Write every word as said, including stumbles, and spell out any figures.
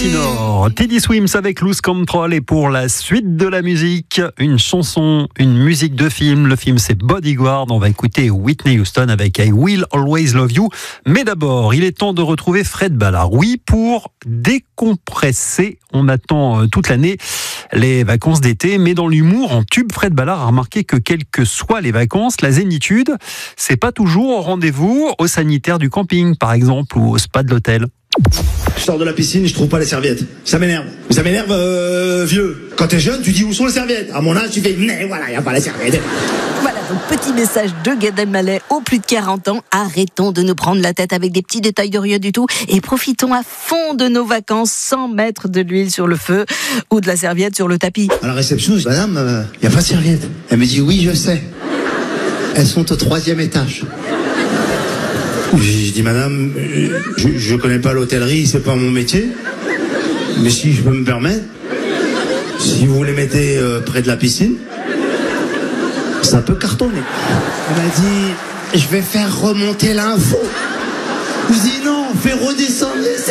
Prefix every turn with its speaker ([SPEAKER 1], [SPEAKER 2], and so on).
[SPEAKER 1] Elsinore, Teddy Swims avec Loose Control. Et pour la suite de la musique, une chanson, une musique de film. Le film c'est Bodyguard. On va écouter Whitney Houston avec I Will Always Love You. Mais d'abord, il est temps de retrouver Fred Ballard. Oui, pour décompresser. On attend toute l'année les vacances d'été, mais dans l'humour en tube, Fred Ballard a remarqué que quelles que soient les vacances, la zénitude, c'est pas toujours au rendez-vous au sanitaire du camping, par exemple, ou au spa de l'hôtel.
[SPEAKER 2] Je sors de la piscine, je trouve pas les serviettes. Ça m'énerve. Ça m'énerve, euh, vieux. Quand t'es jeune, tu dis où sont les serviettes. À mon âge, tu fais, mais voilà, y a pas les serviettes.
[SPEAKER 3] Voilà, donc petit message de Gad Elmaleh aux plus de quarante ans. Arrêtons de nous prendre la tête avec des petits détails de rien du tout et profitons à fond de nos vacances sans mettre de l'huile sur le feu ou de la serviette sur le tapis.
[SPEAKER 2] À la réception, je dis, madame, euh, y a pas de serviettes. Elle me dit, oui, je sais. Elles sont au troisième étage. Je dis, madame, je, je connais pas l'hôtellerie, c'est pas mon métier. Mais si je peux me permettre, si vous les mettez euh, près de la piscine, ça peut cartonner. Elle m'a dit, je vais faire remonter l'info. Je dis non, fais redescendre les